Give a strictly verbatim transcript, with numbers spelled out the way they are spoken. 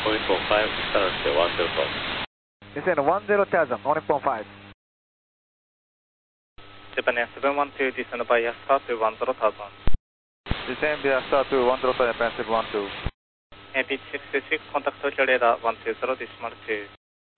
point four five, start to one zero four. Descend one zero thousand, one point five. Japan Air seven one two, descend via start to one zero thousand. Descend via start to one zero thousand, Japan seven one two. A P six two six, contact Tokyo radar one two zero decimal two.